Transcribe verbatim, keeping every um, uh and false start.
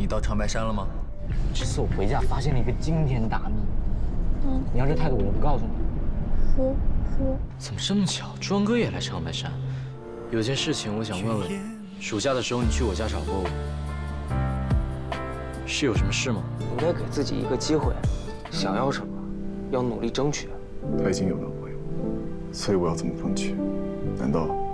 你到长白山了吗？ 这次我回家发现了一个惊天大秘。嗯，你要这态度，我就不告诉你。 呵呵。 怎么这么巧？庄哥也来长白山。有件事情我想问问你，暑假的时候你去我家找过我，是有什么事吗？ 应该给自己一个机会，想要什么，要努力争取。 他已经有男朋友，所以我要怎么放弃？难道